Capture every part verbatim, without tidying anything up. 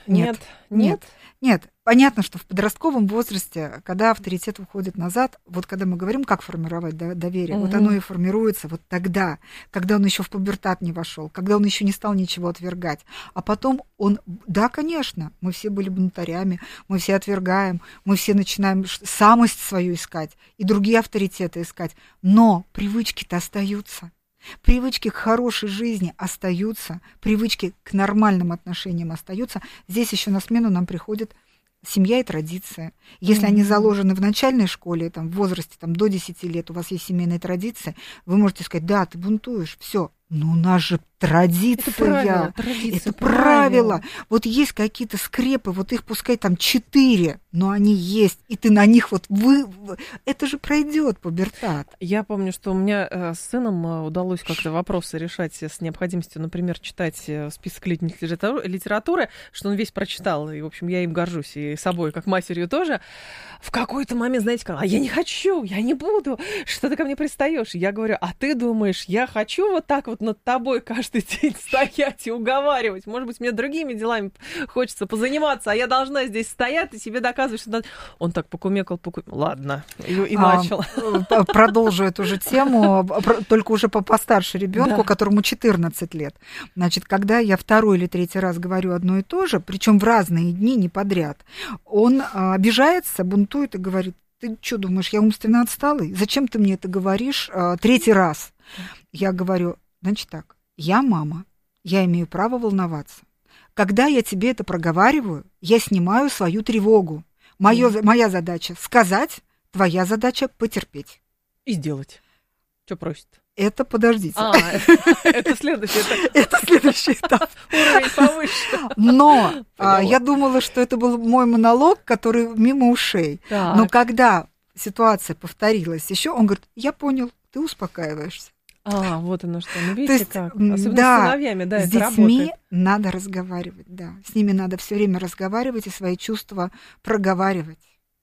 Нет. Нет. Нет. Нет. Понятно, что в подростковом возрасте, когда авторитет уходит назад, вот когда мы говорим, как формировать доверие, угу. вот оно и формируется вот тогда, когда он еще в пубертат не вошел, когда он еще не стал ничего отвергать. А потом он, да, конечно, мы все были бунтарями, мы все отвергаем, мы все начинаем самость свою искать и другие авторитеты искать, но привычки-то остаются. Привычки к хорошей жизни остаются, привычки к нормальным отношениям остаются. Здесь еще на смену нам приходит семья и традиция. Если mm-hmm. они заложены в начальной школе, там, в возрасте там, до десяти лет, у вас есть семейные традиции, вы можете сказать, да, ты бунтуешь, все. Но у нас же традиция. Это правило. Традиция, это правило. правило. Вот есть какие-то скрепы, вот их пускай там четыре, но они есть, и ты на них вот вы... Это же пройдет пубертат. Я помню, что у меня с сыном удалось как-то вопросы решать с необходимостью, например, читать список летних литературы, что он весь прочитал, и, в общем, я им горжусь, и собой, как матерью тоже. В какой-то момент, знаете, сказал, а я не хочу, я не буду, что ты ко мне пристаешь? Я говорю, а ты думаешь, я хочу вот так вот над тобой каждый день стоять и уговаривать? Может быть, мне другими делами хочется позаниматься, а я должна здесь стоять и себе доказывать, что... Он так покумекал, покумекал. Ладно, и, и а, начал. Продолжу эту же тему, только уже по постарше ребенку, да. которому четырнадцать лет. Значит, когда я второй или третий раз говорю одно и то же, причем в разные дни, не подряд, он обижается, бунтует и говорит, ты что думаешь, я умственно отсталый? Зачем ты мне это говоришь третий раз? Я говорю, значит так, я мама, я имею право волноваться. Когда я тебе это проговариваю, я снимаю свою тревогу. Моё, mm. Моя задача сказать, твоя задача потерпеть. И сделать. Что просит? Это подождите. А, это следующий этап. Это следующий этап. Уровень повыше. Но я думала, что это был мой монолог, который мимо ушей. Но когда ситуация повторилась еще, он говорит, я понял, ты успокаиваешься. А, вот оно что. Ну, видите, есть, как. Особенно да, с сыновьями, да, с это детьми работает. Надо разговаривать, да. С ними надо все время разговаривать и свои чувства проговаривать.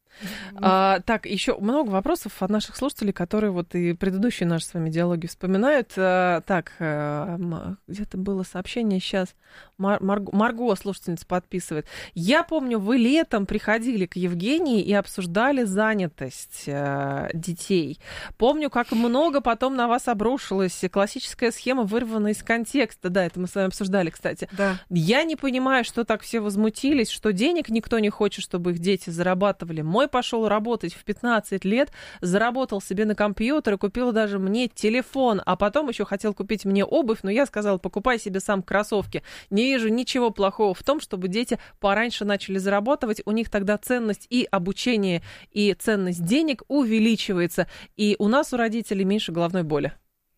А, так, еще много вопросов от наших слушателей, которые вот и предыдущие наши с вами диалоги вспоминают. А, так, где-то было сообщение сейчас. Мар- Марго, Марго, слушательница, подписывает. Я помню, вы летом приходили к Евгении и обсуждали занятость а, детей. Помню, как много потом на вас обрушилась классическая схема, вырванная из контекста. Да, это мы с вами обсуждали, кстати. Да. Я не понимаю, что так все возмутились, что денег никто не хочет, чтобы их дети зарабатывали. Мой пошел работать в пятнадцать лет, заработал себе на компьютер и купил даже мне телефон, а потом еще хотел купить мне обувь, но я сказала, покупай себе сам кроссовки. Не вижу ничего плохого в том, чтобы дети пораньше начали зарабатывать, у них тогда ценность и обучения, и ценность денег увеличивается, и у нас, у родителей, меньше головной боли.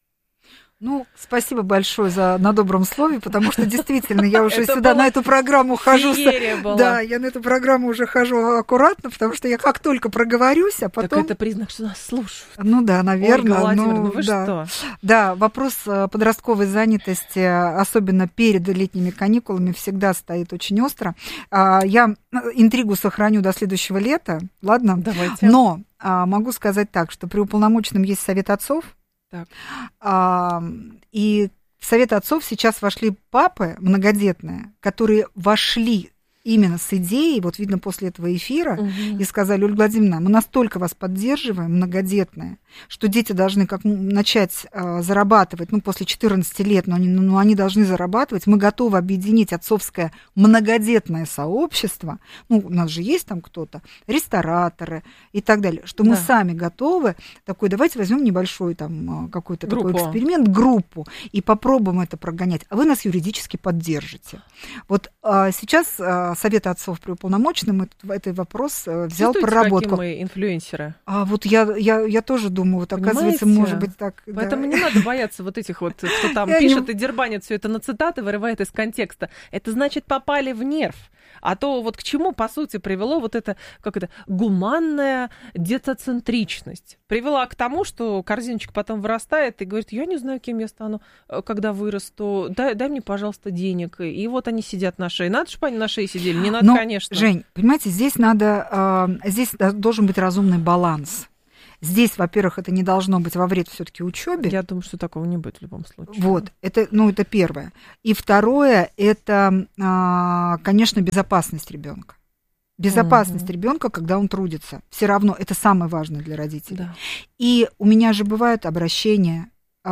Ну, спасибо большое за на добром слове, потому что действительно я уже сюда на эту программу хожу. Да, я на эту программу уже хожу аккуратно, потому что я как только проговорюсь, а потом... Так это признак, что нас слушают. Ну да, наверное. Ольга Владимировна, ну, вы да. что? Да, вопрос подростковой занятости, особенно перед летними каникулами, всегда стоит очень остро. Я интригу сохраню до следующего лета, ладно? Давайте. Но могу сказать так, что при уполномоченном есть совет отцов. Так. А, и в совет отцов сейчас вошли папы многодетные, которые вошли именно с идеей, вот видно после этого эфира, угу. и сказали, Ольга Владимировна, мы настолько вас поддерживаем, многодетные, что дети должны как начать а, зарабатывать, ну, после четырнадцати лет, но они, ну, они должны зарабатывать, мы готовы объединить отцовское многодетное сообщество, ну, у нас же есть там кто-то, рестораторы и так далее, что мы да. сами готовы, такой, давайте возьмем небольшой там какой-то группу. Такой эксперимент, группу, и попробуем это прогонять, а вы нас юридически поддержите. Вот а, сейчас а, Совет отцов при уполномоченном этот, этот вопрос взял проработку. Какие мы инфлюенсеры? А вот я, я, я тоже думаю, вот понимаете? Оказывается, может быть так. Поэтому да. не надо бояться вот этих вот, кто там пишет и дербанит все это на цитаты, вырывает из контекста. Это значит, попали в нерв. А то вот к чему, по сути, привело вот это, как это, гуманная детоцентричность. Привела к тому, что корзиночка потом вырастает и говорит, я не знаю, кем я стану, когда вырасту, дай, дай мне, пожалуйста, денег. И вот они сидят на шее. Надо, чтобы они на шее сидели? Не надо, но, конечно. Жень, понимаете, здесь надо, здесь должен быть разумный баланс. Здесь, во-первых, это не должно быть во вред все-таки учебе. Я думаю, что такого не будет в любом случае. Вот, это, ну, это первое. И второе, это, конечно, безопасность ребенка. Безопасность угу. ребенка, когда он трудится. Все равно это самое важное для родителей. Да. И у меня же бывают обращения,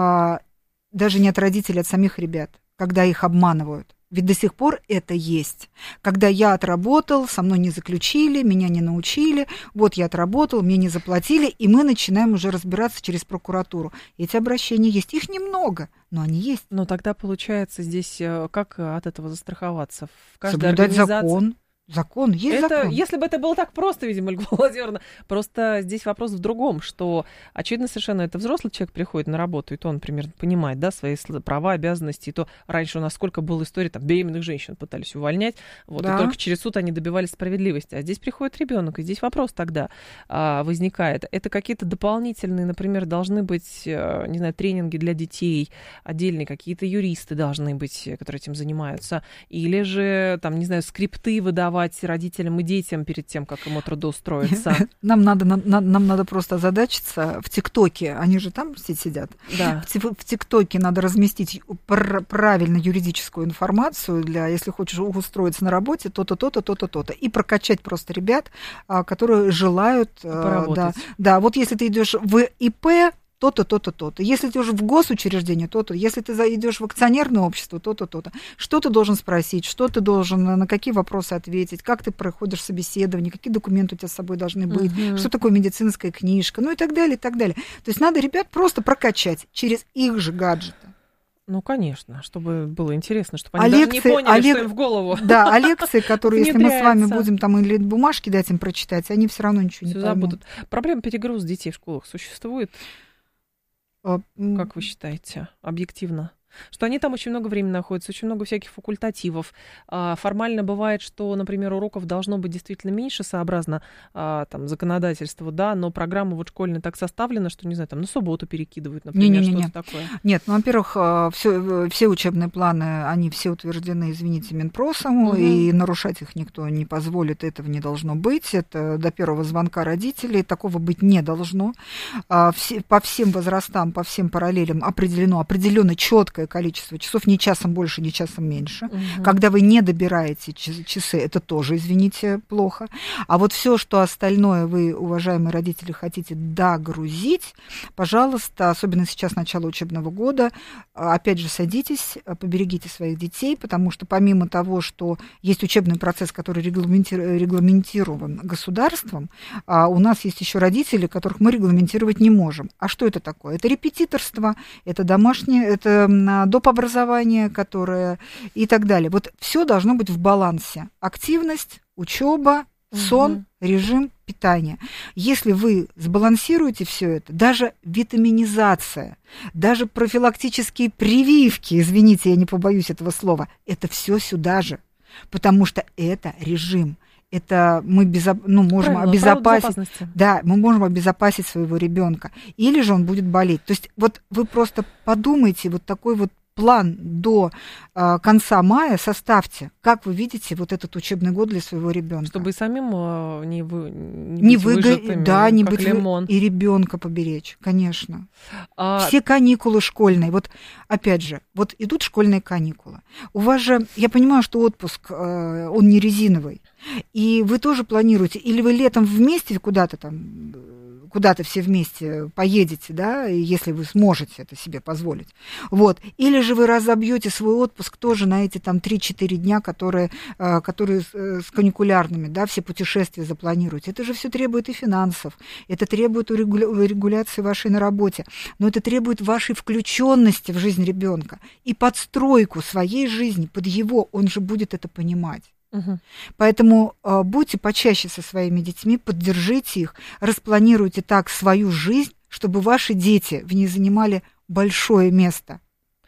даже не от родителей, а от самих ребят, когда их обманывают. Ведь до сих пор это есть. Когда я отработал, со мной не заключили, меня не научили, вот я отработал, мне не заплатили, и мы начинаем уже разбираться через прокуратуру. Эти обращения есть. Их немного, но они есть. Но тогда, получается, здесь как от этого застраховаться? В каждой Соблюдать организации... закон. Закон, есть это, закон. Если бы это было так просто, видимо, Ольга Владимировна, просто здесь вопрос в другом, что, очевидно, совершенно это взрослый человек приходит на работу, и то он примерно понимает, да, свои права, обязанности, и то раньше у нас сколько было историй, там, беременных женщин пытались увольнять, вот, да. И только через суд они добивались справедливости. А здесь приходит ребенок, и здесь вопрос тогда а, возникает. Это какие-то дополнительные, например, должны быть, не знаю, тренинги для детей, отдельные какие-то юристы должны быть, которые этим занимаются, или же, там, не знаю, скрипты выдавать родителям и детям перед тем, как ему трудоустроиться. Нам надо, нам, нам надо просто озадачиться в ТикТоке, они же там все сидят. Да. В, в ТикТоке надо разместить пр- правильно юридическую информацию для, если хочешь устроиться на работе, то-то, то-то, то-то, то-то. И прокачать просто ребят, которые желают... Поработать. Да, да, вот если ты идешь в ИП, то-то, то-то, то-то. Если ты уже в госучреждение, то-то. Если ты идешь в акционерное общество, то-то, то-то. Что ты должен спросить, что ты должен, на какие вопросы ответить, как ты проходишь собеседование, какие документы у тебя с собой должны быть, uh-huh. что такое медицинская книжка, ну и так далее, и так далее. То есть надо ребят просто прокачать через их же гаджеты. Ну, конечно, чтобы было интересно, чтобы они а даже лекции, не поняли, а лек... что им в голову. Да, а лекции, которые, если мы с вами будем там или бумажки дать им прочитать, они все равно ничего Всё не поймут. забудут. Проблема перегруза детей в школах существует? Как вы считаете, объективно? Что они там очень много времени находятся, очень много всяких факультативов. Формально бывает, что, например, уроков должно быть действительно меньше, сообразно там, законодательству, да, но программа вот школьная так составлена, что, не знаю, там на субботу перекидывают, например, не, не, не, что-то такое. Нет, ну, во-первых, все, все учебные планы, они все утверждены, извините, Минпросом, угу. и нарушать их никто не позволит, этого не должно быть. Это до первого звонка родителей, такого быть не должно. По всем возрастам, по всем параллелям определено, определенно четко количество часов, ни часом больше, ни часом меньше. Угу. Когда вы не добираете часы, это тоже, извините, плохо. А вот все, что остальное вы, уважаемые родители, хотите догрузить, пожалуйста, особенно сейчас начало учебного года, опять же, садитесь, поберегите своих детей, потому что помимо того, что есть учебный процесс, который регламентирован государством, у нас есть еще родители, которых мы регламентировать не можем. А что это такое? Это репетиторство, это домашнее, это доп. Образование, которое и так далее. Вот все должно быть в балансе. Активность, учеба, сон, угу. режим питания. Если вы сбалансируете все это, даже витаминизация, даже профилактические прививки, извините, я не побоюсь этого слова, это все сюда же, потому что это режим. Это мы безо... ну, можем Правильно, обезопасить, да, мы можем обезопасить своего ребенка, или же он будет болеть. То есть вот вы просто подумайте, вот такой вот план до э, конца мая составьте, как вы видите вот этот учебный год для своего ребенка. Чтобы и самим э, не, вы, не, не быть выго... выжатыми, да, не как быть лимон. И ребенка поберечь, конечно. А... Все каникулы школьные, вот опять же, вот идут школьные каникулы. У вас же, я понимаю, что отпуск, э, он не резиновый, и вы тоже планируете, или вы летом вместе куда-то там, куда-то все вместе поедете, да, если вы сможете это себе позволить, вот, или же вы разобьете свой отпуск тоже на эти там три-четыре дня, которые, которые с каникулярными, да, все путешествия запланируете. Это же все требует и финансов, это требует регуляции вашей на работе, но это требует вашей включенности в жизнь ребенка и подстройку своей жизни под его, он же будет это понимать. Угу. Поэтому э, будьте почаще со своими детьми, поддержите их, распланируйте так свою жизнь, чтобы ваши дети в ней занимали большое место.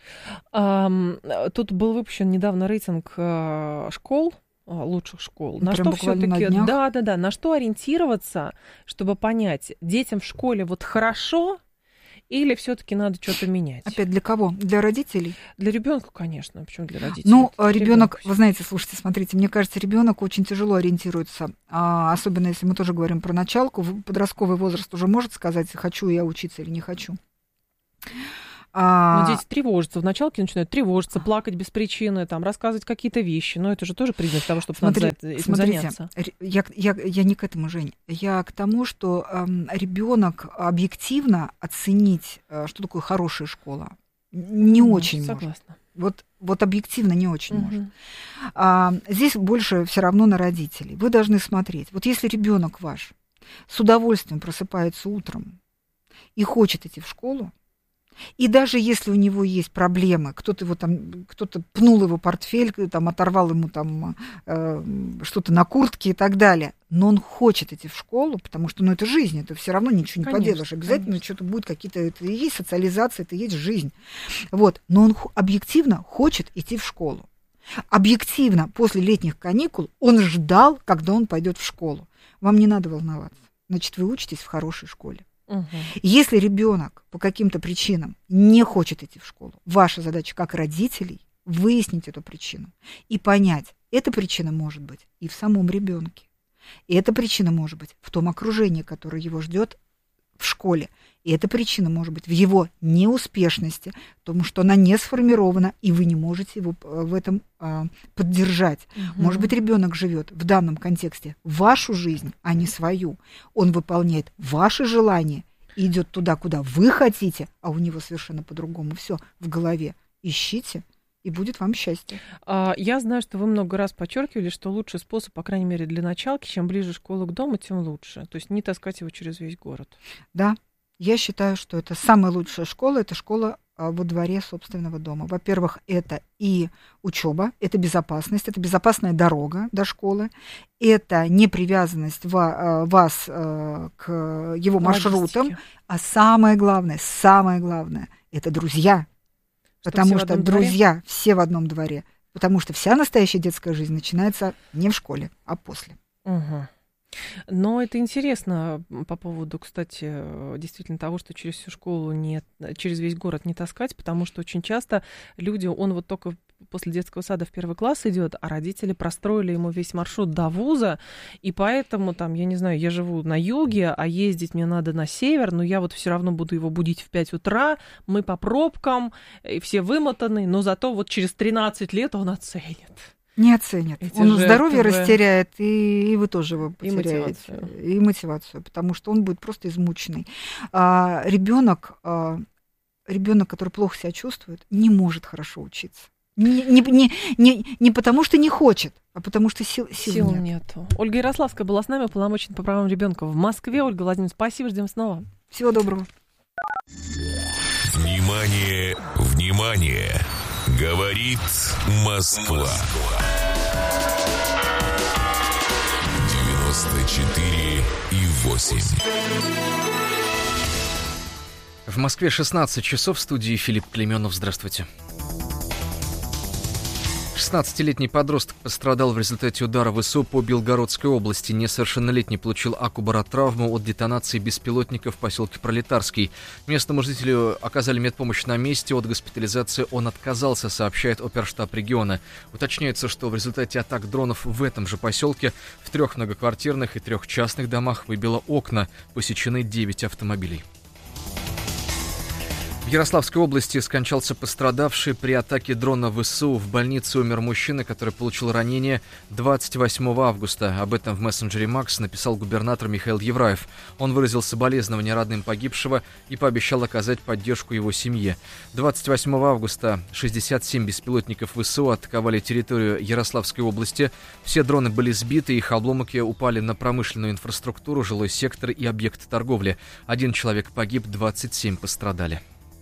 Um, тут был выпущен недавно рейтинг uh, школ, uh, лучших школ. На Прям что все-таки, на да, да, да, на что ориентироваться, чтобы понять, детям в школе вот хорошо, или все-таки надо что-то менять? Опять для кого? Для родителей? Для ребенка, конечно. Почему для родителей? Ну, ребенок, вы знаете, слушайте, смотрите, мне кажется, ребенок очень тяжело ориентируется, а, особенно если мы тоже говорим про началку. Подростковый возраст уже может сказать, хочу я учиться или не хочу. Но дети тревожатся. В началке начинают тревожиться, плакать без причины, там, рассказывать какие-то вещи. Но это же тоже признак того, чтобы Смотри, надо этим смотрите, заняться. Я, я, я не к этому, Жень. Я к тому, что э, ребенок объективно оценить, э, что такое хорошая школа, не mm, очень согласна. может. Вот, вот объективно не очень угу. может. А, здесь больше все равно на родителей. Вы должны смотреть. Вот если ребенок ваш с удовольствием просыпается утром и хочет идти в школу, и даже если у него есть проблемы, кто-то его там, кто-то пнул его портфель, там, оторвал ему там э, что-то на куртке и так далее, но он хочет идти в школу, потому что, ну, это жизнь, это все равно ничего не конечно, поделаешь, обязательно конечно. Что-то будет, какие-то, это и есть социализация, это и есть жизнь, вот, но он объективно хочет идти в школу. Объективно после летних каникул он ждал, когда он пойдет в школу. Вам не надо волноваться, значит, вы учитесь в хорошей школе. Угу. Если ребенок по каким-то причинам не хочет идти в школу, ваша задача как родителей выяснить эту причину и понять, эта причина может быть и в самом ребенке, и эта причина может быть в том окружении, которое его ждет в школе, и эта причина может быть в его неуспешности, потому что она не сформирована, и вы не можете его в этом а, поддержать. Угу. Может быть, ребенок живет в данном контексте вашу жизнь, а не свою. Он выполняет ваши желания и идет туда, куда вы хотите, а у него совершенно по-другому все в голове. Ищите, и будет вам счастье. Я знаю, что вы много раз подчеркивали, что лучший способ, по крайней мере, для началки, чем ближе школа к дому, тем лучше. То есть не таскать его через весь город. Да. Я считаю, что это самая лучшая школа, это школа во дворе собственного дома. Во-первых, это и учеба, это безопасность, это безопасная дорога до школы, это непривязанность вас к его маршрутам, а самое главное, самое главное, это друзья, что потому что друзья дворе? Все в одном дворе, потому что вся настоящая детская жизнь начинается не в школе, а после. Угу. Но это интересно по поводу, кстати, действительно того, что через всю школу не, через весь город не таскать, потому что очень часто люди, он вот только после детского сада в первый класс идет, а родители простроили ему весь маршрут до вуза, и поэтому там, я не знаю, я живу на юге, а ездить мне надо на север, но я вот все равно буду его будить в пять утра, мы по пробкам, и все вымотаны, но зато вот через тринадцать лет он оценит. Не оценит. Эти он здоровье жертвы... растеряет, и, и вы тоже его потеряете. И мотивацию. И мотивацию, потому что он будет просто измученный. А, ребенок, а, ребенок, который плохо себя чувствует, не может хорошо учиться. Не, не, не, не, не потому, что не хочет, а потому, что сил, сил, сил нет. нету. Ольга Ярославская была с нами, уполномоченная по правам ребенка в Москве. Ольга Владимировна, спасибо, ждем снова. Всего доброго. Внимание, внимание! Говорит Москва. девяносто четыре и восемь. В Москве шестнадцать часов, в студии Филипп Клейменов. Здравствуйте. шестнадцатилетний подросток пострадал в результате удара ВСУ по Белгородской области. Несовершеннолетний получил акубаротравму от детонации беспилотника в поселке Пролетарский. Местному жителю оказали медпомощь на месте. От госпитализации он отказался, сообщает оперштаб региона. Уточняется, что в результате атак дронов в этом же поселке в трех многоквартирных и трех частных домах выбило окна. Посечены девять автомобилей. В Ярославской области скончался пострадавший при атаке дрона ВСУ. В больнице умер мужчина, который получил ранение двадцать восьмого августа. Об этом в мессенджере Макс написал губернатор Михаил Евраев. Он выразил соболезнования родным погибшего и пообещал оказать поддержку его семье. двадцать восьмого августа шестьдесят семь беспилотников ВСУ атаковали территорию Ярославской области. Все дроны были сбиты, их обломки упали на промышленную инфраструктуру, жилой сектор и объекты торговли. Один человек погиб, двадцать семь пострадали.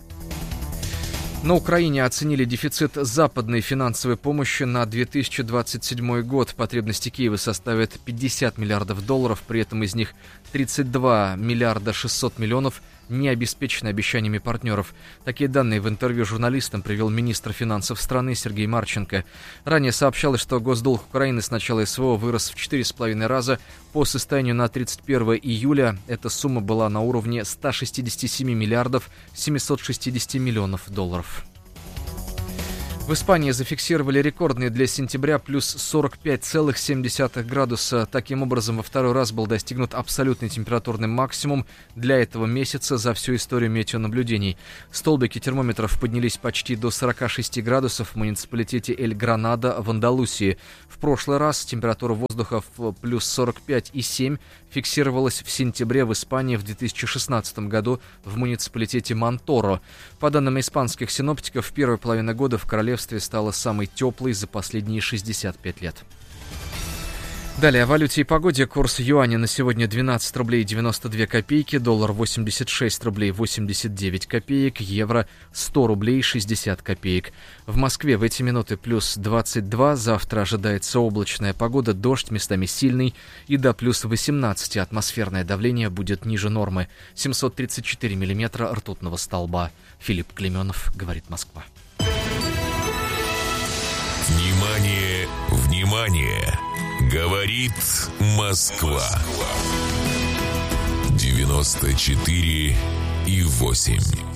На Украине оценили дефицит западной финансовой помощи на две тысячи двадцать седьмой год. Потребности Киева составят пятьдесят миллиардов долларов, при этом из них тридцать два миллиарда шестьсот миллионов не обеспечены обещаниями партнеров. Такие данные в интервью журналистам привел министр финансов страны Сергей Марченко. Ранее сообщалось, что госдолг Украины с начала СВО вырос в четыре с половиной раза. По состоянию на тридцать первое июля эта сумма была на уровне ста шестидесяти семи миллиардов семисот шестидесяти миллионов долларов. В Испании зафиксировали рекордные для сентября плюс сорок пять целых семь десятых градуса. Таким образом, во второй раз был достигнут абсолютный температурный максимум для этого месяца за всю историю метеонаблюдений. Столбики термометров поднялись почти до сорока шести градусов в муниципалитете Эль-Гранада в Андалусии. В прошлый раз температура воздуха в плюс сорок пять и семь фиксировалась в сентябре в Испании в две тысячи шестнадцатом году в муниципалитете Монторо. По данным испанских синоптиков, первая половина года в королевстве стала самой теплой за последние шестьдесят пять лет. Далее о валюте и погоде. Курс юаня на сегодня двенадцать рублей девяносто две копейки, доллар восемьдесят шесть рублей восемьдесят девять копеек, евро сто рублей шестьдесят копеек. В Москве в эти минуты плюс двадцать два, завтра ожидается облачная погода, дождь местами сильный и до плюс восемнадцати атмосферное давление будет ниже нормы. семьсот тридцать четыре миллиметра ртутного столба. Филипп Клеменов, говорит Москва. Внимание, внимание! Говорит Москва. девяносто четыре и восемь.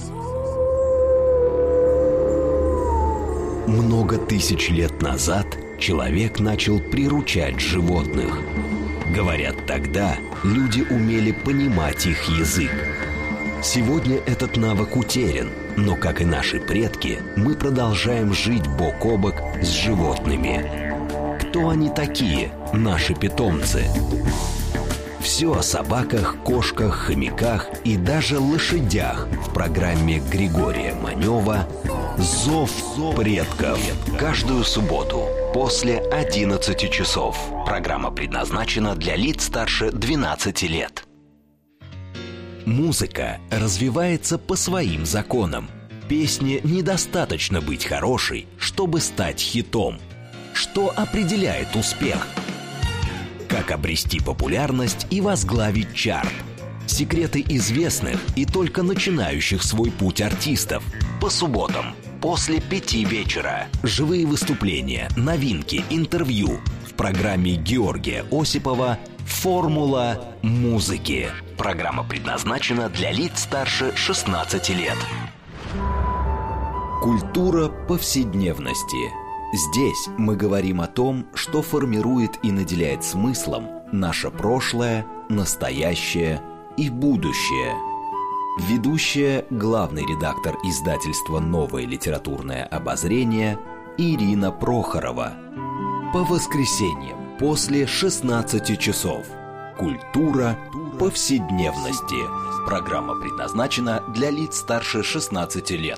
Много тысяч лет назад человек начал приручать животных. Говорят, тогда люди умели понимать их язык. Сегодня этот навык утерян, но, как и наши предки, мы продолжаем жить бок о бок с животными. Кто они такие, наши питомцы? Все о собаках, кошках, хомяках и даже лошадях в программе Григория Манева «Зов предков». Каждую субботу после одиннадцати часов. Программа предназначена для лиц старше двенадцати лет. Музыка развивается по своим законам. Песне недостаточно быть хорошей, чтобы стать хитом. Что определяет успех? Как обрести популярность и возглавить чарт? Секреты известных и только начинающих свой путь артистов. По субботам после пяти вечера. Живые выступления, новинки, интервью в программе Георгия Осипова «Формула музыки». Программа предназначена для лиц старше шестнадцати лет. Культура повседневности. Здесь мы говорим о том, что формирует и наделяет смыслом наше прошлое, настоящее и будущее. Ведущая, главный редактор издательства «Новое литературное обозрение» Ирина Прохорова. По воскресеньям после шестнадцати часов. Культура повседневности. Программа предназначена для лиц старше шестнадцати лет.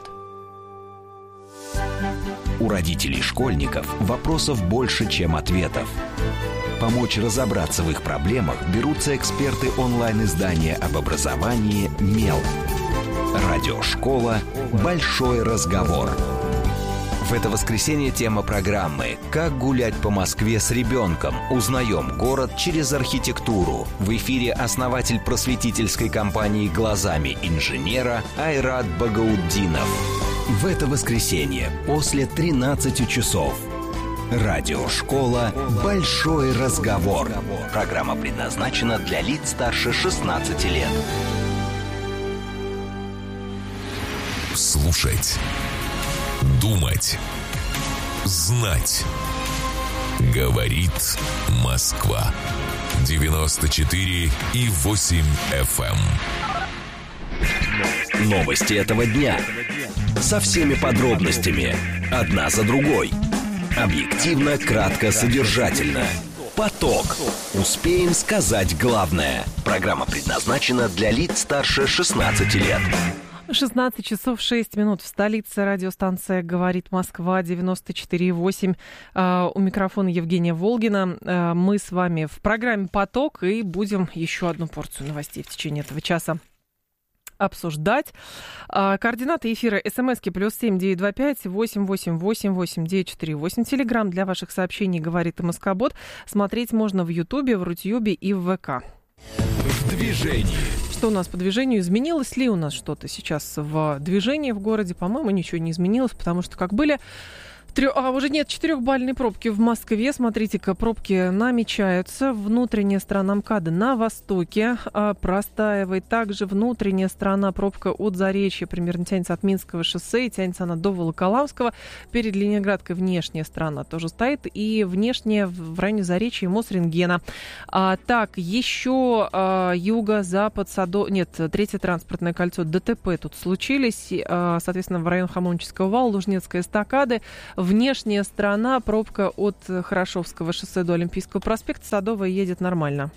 У родителей школьников вопросов больше, чем ответов. Помочь разобраться в их проблемах берутся эксперты онлайн-издания об образовании «Мел». Радиошкола «Большой разговор». В это воскресенье тема программы «Как гулять по Москве с ребенком? Узнаем город через архитектуру». В эфире основатель просветительской компании «Глазами инженера» Айрат Багаутдинов. В это воскресенье после тринадцати часов. Радиошкола «Большой разговор». Программа предназначена для лиц старше шестнадцати лет. Слушать. Думать. Знать. Говорит Москва. девяносто четыре и восемь эф эм. Новости этого дня. Со всеми подробностями. Одна за другой. Объективно, кратко, содержательно. Поток. Успеем сказать главное. Программа предназначена для лиц старше шестнадцати лет. шестнадцать часов шесть минут в столице. Радиостанция «Говорит Москва», девяносто четыре и восемь. У микрофона Евгения Волгина. Мы с вами в программе «Поток» и будем еще одну порцию новостей в течение этого часа обсуждать. Координаты эфира: смски плюс семь девятьсот двадцать пять восемь восемь восемь восемь девять четыре восемь. Телеграм для ваших сообщений «Говорит МСК-бот». Смотреть можно в Ютубе, в Рутюбе и в ВК. В движении. Что у нас по движению? Изменилось ли у нас что-то сейчас в движении в городе? По-моему, ничего не изменилось, потому что как были... А, уже нет четырехбальной пробки в Москве. Смотрите-ка, пробки намечаются. Внутренняя сторона МКАДа на востоке а, простаивает. Также внутренняя сторона пробка от Заречья примерно тянется от Минского шоссе и тянется она до Волоколамского. Перед Ленинградкой внешняя сторона тоже стоит. И внешняя в районе Заречья и Мосрентгена. А, так, еще а, юго-запад, Садо... Нет, третье транспортное кольцо, ДТП тут случились. А, соответственно, в район Хамовнического вала, Лужнецкой эстакады. Внешняя сторона, пробка от Хорошевского шоссе до Олимпийского проспекта. Садовая едет нормально.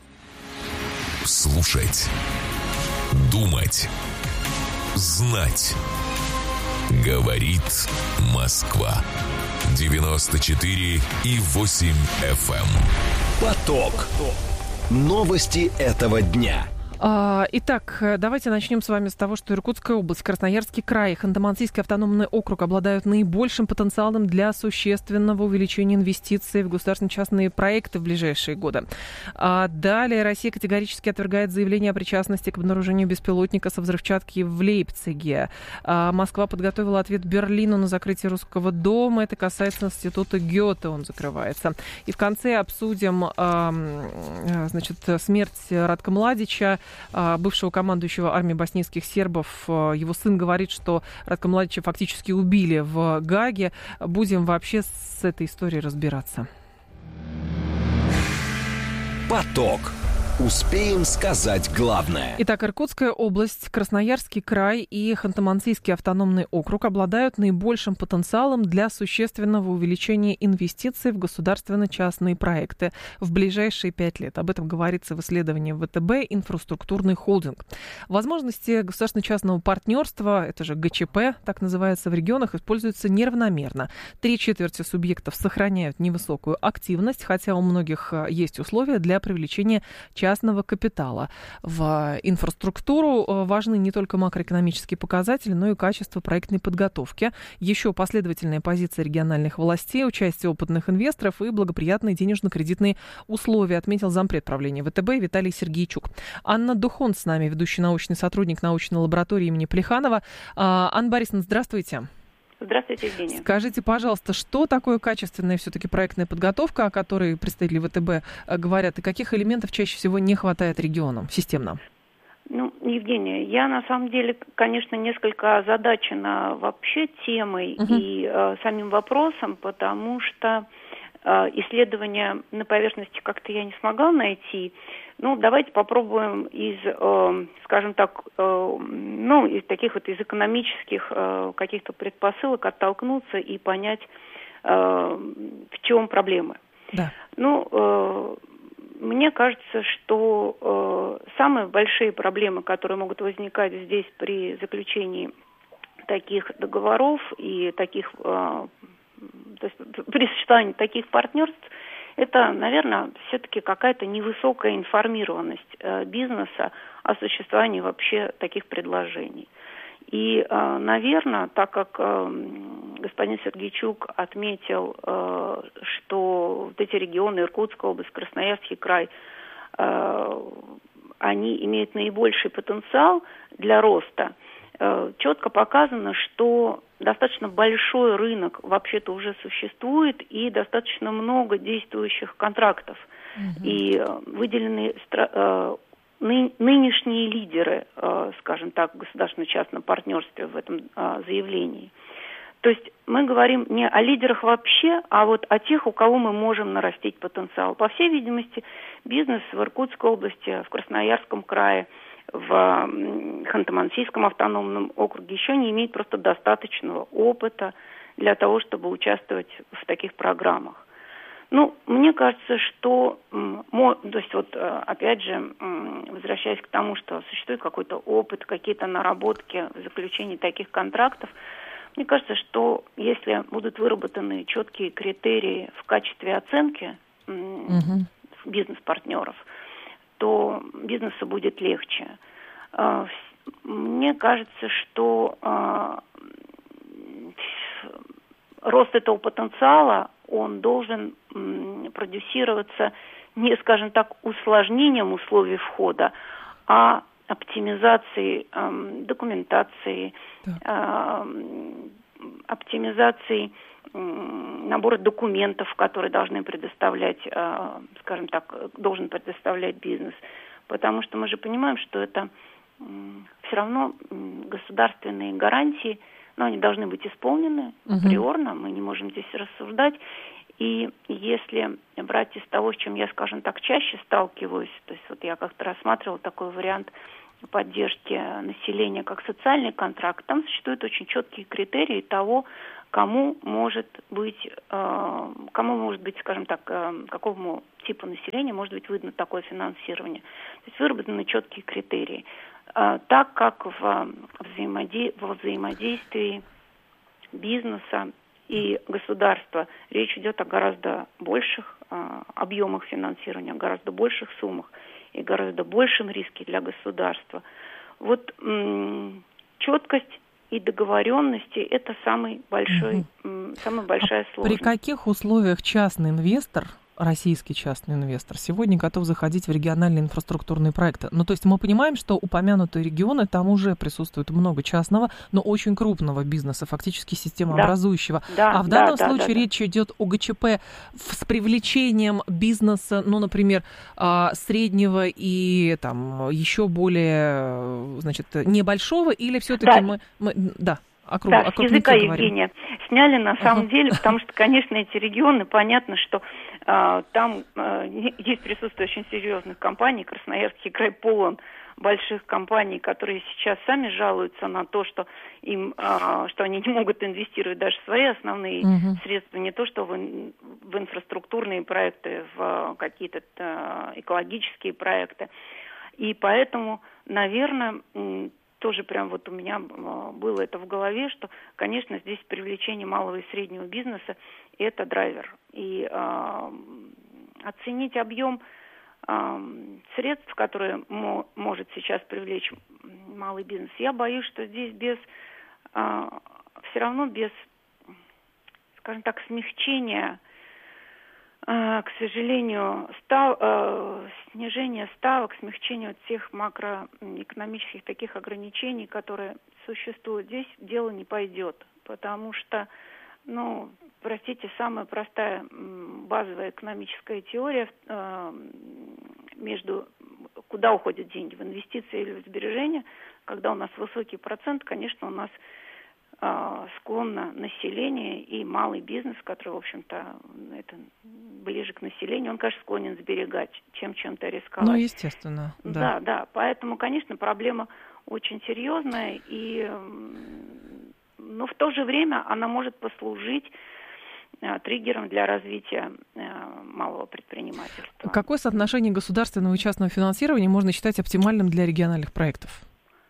Слушать. Думать. Знать. Говорит Москва. девяносто четыре и восемь эф эм. Поток. Новости этого дня. Итак, давайте начнем с вами с того, что Иркутская область, Красноярский край и Ханты-Мансийский автономный округ обладают наибольшим потенциалом для существенного увеличения инвестиций в государственно-частные проекты в ближайшие годы. Далее Россия категорически отвергает заявление о причастности к обнаружению беспилотника со взрывчатки в Лейпциге. Москва подготовила ответ Берлину на закрытие Русского дома. Это касается института Гёте, он закрывается. И в конце обсудим значит, смерть Радка Младича, бывшего командующего армией боснийских сербов. Его сын говорит, что Радка Младича фактически убили в Гааге. Будем вообще с этой историей разбираться. Поток. Успеем сказать главное. Итак, Иркутская область, Красноярский край и Ханты-Мансийский автономный округ обладают наибольшим потенциалом для существенного увеличения инвестиций в государственно-частные проекты в ближайшие пять лет. Об этом говорится в исследовании ВТБ «Инфраструктурный холдинг». Возможности государственно-частного партнерства, это же ГЧП, так называется в регионах, используются неравномерно. Три четверти субъектов сохраняют невысокую активность, хотя у многих есть условия для привлечения частных частного капитала. В инфраструктуру важны не только макроэкономические показатели, но и качество проектной подготовки, еще последовательная позиция региональных властей, участие опытных инвесторов и благоприятные денежно-кредитные условия, отметил зампред правления ВТБ Виталий Сергейчук. Анна Духон с нами, ведущий научный сотрудник научной лаборатории имени Плеханова. Анна Борисовна, здравствуйте. Здравствуйте, Евгения. Скажите, пожалуйста, что такое качественная все-таки проектная подготовка, о которой представители ВТБ говорят, и каких элементов чаще всего не хватает регионам системно? Ну, Евгения, я на самом деле, конечно, несколько озадачена вообще темой uh-huh. и э, самим вопросом, потому что э, исследования на поверхности как-то я не смогла найти. Ну, давайте попробуем из, э, скажем так, э, ну, из таких вот из экономических э, каких-то предпосылок оттолкнуться и понять, э, в чем проблемы. Да. Ну, э, мне кажется, что э, самые большие проблемы, которые могут возникать здесь при заключении таких договоров и таких, э, то есть при существовании таких партнерств, это, наверное, все-таки какая-то невысокая информированность э, бизнеса о существовании вообще таких предложений. И, э, наверное, так как э, господин Сергейчук отметил, э, что вот эти регионы, Иркутская область, Красноярский край, э, они имеют наибольший потенциал для роста, э, четко показано, что достаточно большой рынок вообще-то уже существует и достаточно много действующих контрактов. Mm-hmm. И выделены э, ны, нынешние лидеры, э, скажем так, в государственно-частном партнерстве в этом э, заявлении. То есть мы говорим не о лидерах вообще, а вот о тех, у кого мы можем нарастить потенциал. По всей видимости, бизнес в Иркутской области, в Красноярском крае, в Ханты-Мансийском автономном округе еще не имеет просто достаточного опыта для того, чтобы участвовать в таких программах. Ну, мне кажется, что, то есть вот опять же, возвращаясь к тому, что существует какой-то опыт, какие-то наработки в заключении таких контрактов, мне кажется, что если будут выработаны четкие критерии в качестве оценки угу. бизнес-партнеров, то бизнесу будет легче. Мне кажется, что рост этого потенциала, он должен продюсироваться не, скажем так, усложнением условий входа, а оптимизации э, документации, э, оптимизации э, набора документов, которые должны предоставлять, э, скажем так, должен предоставлять бизнес. Потому что мы же понимаем, что это э, все равно э, государственные гарантии, но они должны быть исполнены априорно, мы не можем здесь рассуждать. И если брать из того, с чем я, скажем так, чаще сталкиваюсь, то есть вот я как-то рассматривала такой вариант поддержки населения как социальный контракт, там существуют очень четкие критерии того, кому может быть, э, кому может быть, скажем так, э, какому типу населения может быть выдано такое финансирование. То есть выработаны четкие критерии. Э, так как в, взаимоди... во взаимодействии бизнеса и государства речь идет о гораздо больших э, объемах финансирования, о гораздо больших суммах и гораздо большем риске для государства. Вот м- четкость и договоренности – это самый большой, угу. м- самая большая а сложность. При каких условиях частный инвестор, российский частный инвестор, сегодня готов заходить в региональные инфраструктурные проекты? Ну, то есть мы понимаем, что упомянутые регионы, там уже присутствует много частного, но очень крупного бизнеса, фактически системообразующего. Да, а в да, данном да, случае да, да. речь идет о ГЧП с привлечением бизнеса, ну, например, среднего и там еще более, значит, небольшого, или все-таки да. мы, мы... Да. Округ, да, с языка, Евгения, сняли на самом uh-huh. деле, потому что, конечно, эти регионы, понятно, что э, там э, есть присутствие очень серьезных компаний, Красноярский край полон больших компаний, которые сейчас сами жалуются на то, что им, э, что они не могут инвестировать даже свои основные uh-huh. средства, не то что в, в инфраструктурные проекты, в какие-то э, экологические проекты. И поэтому, наверное, тоже прям вот у меня было это в голове, что, конечно, здесь привлечение малого и среднего бизнеса – это драйвер. И э, оценить объем э, средств, которые мо- может сейчас привлечь малый бизнес, я боюсь, что здесь без, э, все равно без, скажем так, смягчения, к сожалению, став, э, снижение ставок, смягчение вот всех макроэкономических таких ограничений, которые существуют, здесь дело не пойдет, потому что, ну, простите, самая простая базовая экономическая теория э, между куда уходят деньги, в инвестиции или в сбережения, когда у нас высокий процент, конечно, у нас склонно население и малый бизнес, который, в общем-то, это ближе к населению, он, конечно, склонен сберегать, чем чем-то рисковать. Ну, естественно, да. Да, да, поэтому, конечно, проблема очень серьезная, и, но в то же время она может послужить триггером для развития малого предпринимательства. Какое соотношение государственного и частного финансирования можно считать оптимальным для региональных проектов?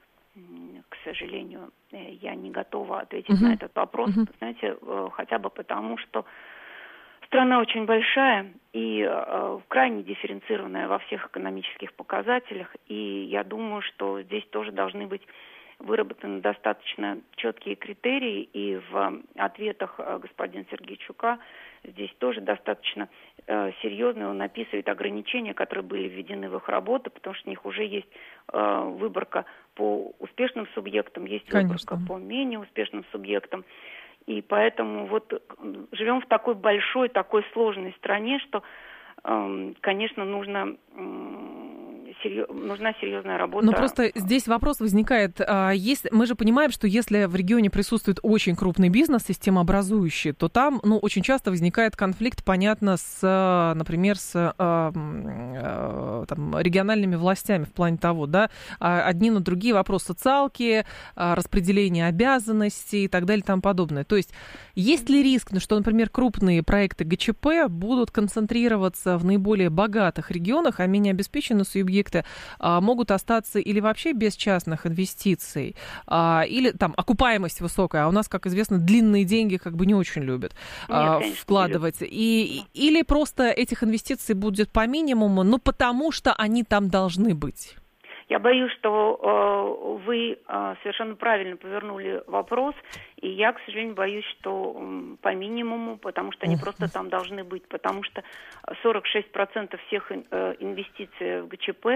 К сожалению, я не готова ответить uh-huh. на этот вопрос, uh-huh. знаете, хотя бы потому, что страна очень большая и э, крайне дифференцированная во всех экономических показателях, и я думаю, что здесь тоже должны быть выработаны достаточно четкие критерии, и в ответах господина Сергейчука здесь тоже достаточно э, серьезно он описывает ограничения, которые были введены в их работу, потому что у них уже есть э, выборка по успешным субъектам, есть Конечно. выборка по менее успешным субъектам. И поэтому вот живем в такой большой, такой сложной стране, что, э, конечно, нужно... Э, нужна серьезная работа. Но просто здесь вопрос возникает. Если, мы же понимаем, что если в регионе присутствует очень крупный бизнес, системообразующий, то там, ну, очень часто возникает конфликт, понятно, с, например, с там, региональными властями в плане того, да, одни на другие вопросы социалки, распределение обязанностей и так далее и тому подобное. То есть есть ли риск, ну, что, например, крупные проекты ГЧП будут концентрироваться в наиболее богатых регионах, а менее обеспеченные субъекты могут остаться или вообще без частных инвестиций, или там окупаемость высокая, а у нас, как известно, длинные деньги как бы не очень любят Нет, вкладывать. И, или просто этих инвестиций будет по минимуму, ну потому что они там должны быть. Я боюсь, что э, вы э, совершенно правильно повернули вопрос, и я, к сожалению, боюсь, что э, по минимуму, потому что они uh-huh. просто там должны быть, потому что сорок шесть процентов всех э, инвестиций в ГЧП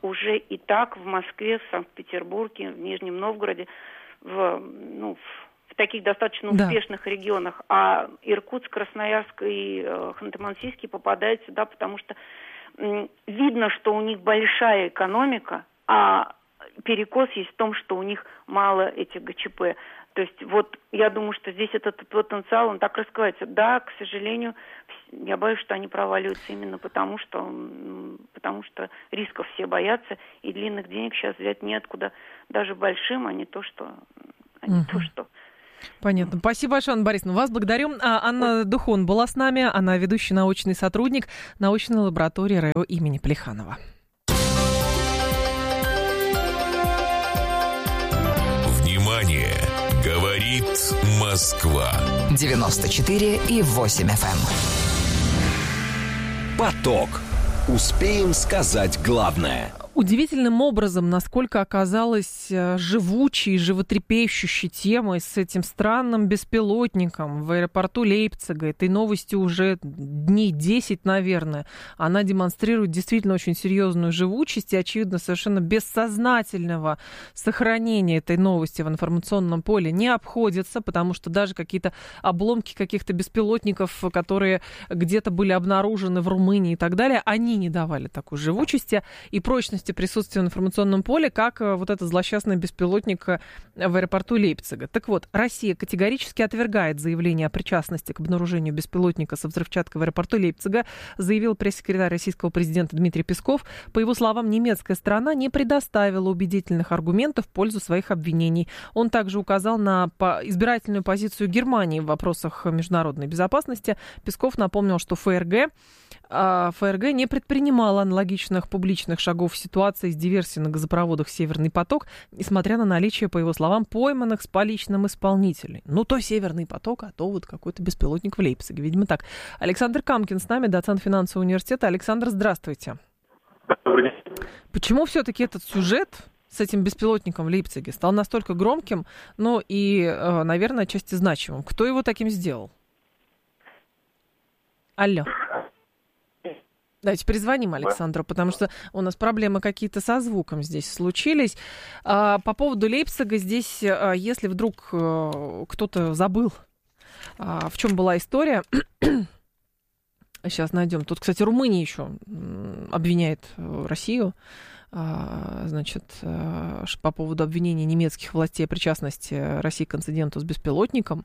уже и так в Москве, в Санкт-Петербурге, в Нижнем Новгороде, в, ну, в, в таких достаточно успешных да. регионах. А Иркутск, Красноярск и э, Ханты-Мансийский попадают сюда, потому что э, видно, что у них большая экономика, а перекос есть в том, что у них мало этих ГЧП. То есть вот я думаю, что здесь этот потенциал, он так раскрывается. Да, к сожалению, я боюсь, что они проваливаются именно потому, что, потому что рисков все боятся, и длинных денег сейчас взять неоткуда, даже большим, а не то, что... А не uh-huh. то, что... Понятно. Спасибо большое, Анна Борисовна. Вас благодарю. А, Анна Духон была с нами. Она ведущий научный сотрудник научной лаборатории РАО имени Плеханова. Внимание! Говорит Москва. девяносто четыре и восемь эф эм. Поток. Успеем сказать главное. Удивительным образом, насколько оказалась живучей, животрепещущей темой с этим странным беспилотником в аэропорту Лейпцига. Этой новости уже дней десять, наверное. Она демонстрирует действительно очень серьезную живучесть и, очевидно, совершенно бессознательного сохранения этой новости в информационном поле не обходится, потому что даже какие-то обломки каких-то беспилотников, которые где-то были обнаружены в Румынии и так далее, они не давали такой живучести и прочности присутствия в информационном поле, как вот этот злосчастный беспилотник в аэропорту Лейпцига. Так вот, Россия категорически отвергает заявление о причастности к обнаружению беспилотника со взрывчаткой в аэропорту Лейпцига, заявил пресс-секретарь российского президента Дмитрий Песков. По его словам, немецкая сторона не предоставила убедительных аргументов в пользу своих обвинений. Он также указал на избирательную позицию Германии в вопросах международной безопасности. Песков напомнил, что ФРГ, ФРГ не предпринимала аналогичных публичных шагов в ситуации с диверсией на газопроводах «Северный поток», несмотря на наличие, по его словам, пойманных с поличным исполнителей. Ну, то «Северный поток», а то вот какой-то беспилотник в Лейпциге. Видимо, так. Александр Камкин с нами, доцент финансового университета. Александр, здравствуйте. Добрый день. Почему все-таки этот сюжет с этим беспилотником в Лейпциге стал настолько громким, ну и, наверное, отчасти значимым? Кто его таким сделал? Алло. Давайте перезвоним Александру, потому что у нас проблемы какие-то со звуком здесь случились. По поводу Лейпцига здесь, если вдруг кто-то забыл, в чем была история, сейчас найдем. Тут, кстати, Румыния еще обвиняет Россию. Значит, по поводу обвинения немецких властей о причастности России к инциденту с беспилотником.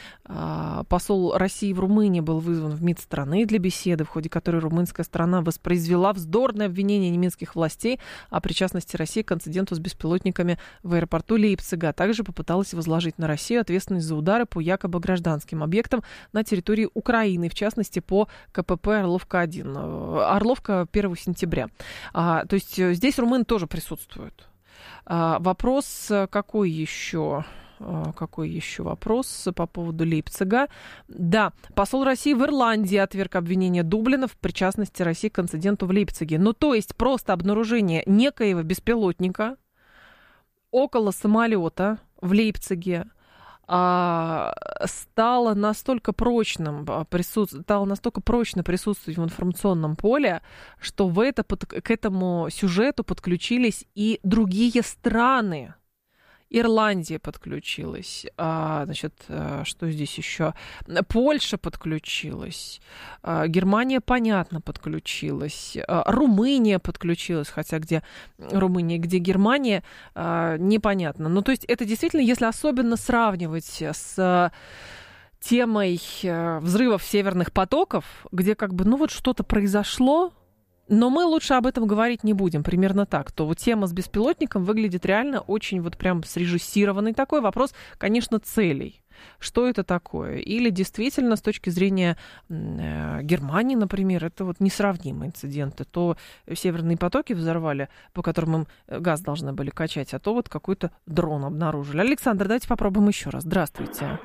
Посол России в Румынии был вызван в МИД страны для беседы, в ходе которой румынская сторона воспроизвела вздорное обвинение немецких властей о причастности России к инциденту с беспилотниками в аэропорту Лейпцига, а также попыталась возложить на Россию ответственность за удары по якобы гражданским объектам на территории Украины, в частности, по КПП Орловка-один. Орловка первого сентября. То есть здесь румыны тоже присутствуют. Вопрос какой еще? Какой еще вопрос по поводу Лейпцига? Да, посол России в Ирландии отверг обвинение Дублина в причастности России к инциденту в Лейпциге. Ну, то есть просто обнаружение некоего беспилотника около самолета в Лейпциге а, стало настолько прочным, присутств... стало настолько прочно присутствовать в информационном поле, что в это, под... к этому сюжету подключились и другие страны. Ирландия подключилась, а, значит, что здесь еще? Польша подключилась, а, Германия, понятно, подключилась, а, Румыния подключилась, хотя где Румыния, где Германия, а, непонятно. Ну, то есть это действительно, если особенно сравнивать с темой взрывов северных потоков, где как бы, ну вот что-то произошло, но мы лучше об этом говорить не будем, примерно так. То вот тема с беспилотником выглядит реально очень вот прям срежиссированный такой вопрос, конечно, целей. Что это такое? Или действительно с точки зрения э, Германии, например, это вот несравнимые инциденты. То северные потоки взорвали, по которым им газ должны были качать, а то вот какой-то дрон обнаружили. Александр, давайте попробуем еще раз. Здравствуйте.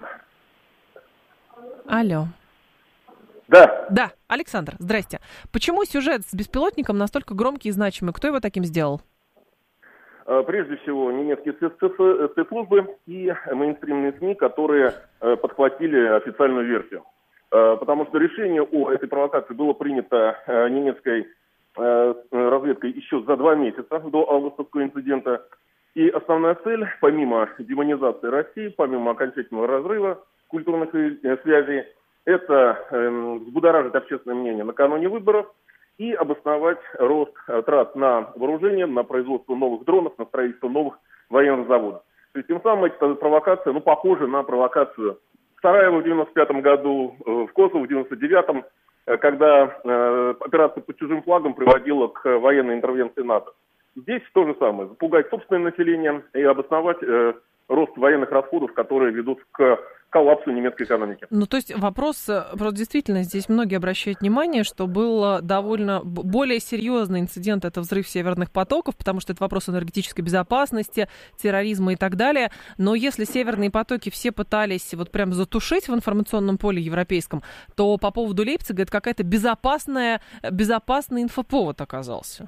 Алло. Да. Да, Александр, здрасте. Почему сюжет с беспилотником настолько громкий и значимый? Кто его таким сделал? Прежде всего, немецкие спецслужбы и мейнстримные СМИ, которые подхватили официальную версию. Потому что решение о этой провокации было принято немецкой разведкой еще за два месяца до августовского инцидента. И основная цель, помимо демонизации России, помимо окончательного разрыва культурных связей, это взбудоражить общественное мнение накануне выборов и обосновать рост трат на вооружение, на производство новых дронов, на строительство новых военных заводов. То есть тем самым эта провокация, ну, похожа на провокацию Сараева в девяносто пятом году, в Косово в девяносто девятом, когда операция под чужим флагом приводила к военной интервенции НАТО. Здесь то же самое. Запугать собственное население и обосновать э, рост военных расходов, которые ведут к коллапсу немецкой экономики. Ну, то есть вопрос, просто действительно, здесь многие обращают внимание, что был довольно более серьезный инцидент, это взрыв северных потоков, потому что это вопрос энергетической безопасности, терроризма и так далее. Но если северные потоки все пытались вот прям затушить в информационном поле европейском, то по поводу Лейпцига это какая-то безопасная, безопасный инфоповод оказался.